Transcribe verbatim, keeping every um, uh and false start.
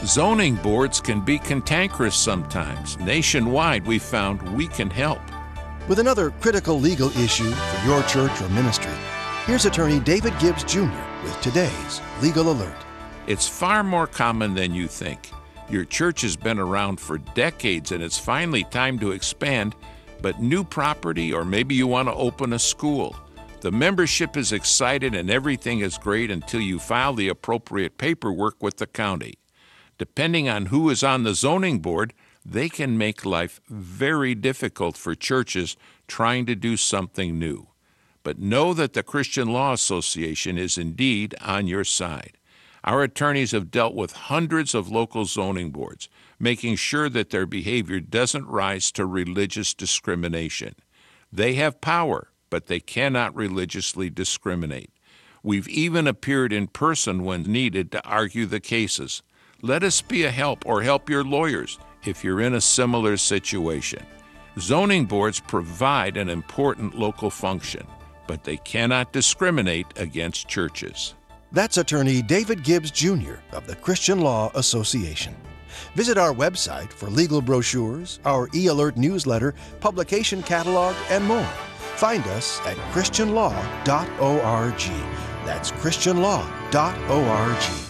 Zoning boards can be cantankerous sometimes. Nationwide, we found we can help. With another critical legal issue for your church or ministry, here's attorney David Gibbs Junior with today's Legal Alert. It's far more common than you think. Your church has been around for decades and it's finally time to expand, but new property, or maybe you want to open a school. The membership is excited and everything is great until you file the appropriate paperwork with the county. Depending on who is on the zoning board, they can make life very difficult for churches trying to do something new. But know that the Christian Law Association is indeed on your side. Our attorneys have dealt with hundreds of local zoning boards, making sure that their behavior doesn't rise to religious discrimination. They have power, but they cannot religiously discriminate. We've even appeared in person when needed to argue the cases. Let us be a help or help your lawyers if you're in a similar situation. Zoning boards provide an important local function, but they cannot discriminate against churches. That's attorney David Gibbs Junior of the Christian Law Association. Visit our website for legal brochures, our e-alert newsletter, publication catalog, and more. Find us at christian law dot org. That's christian law dot org.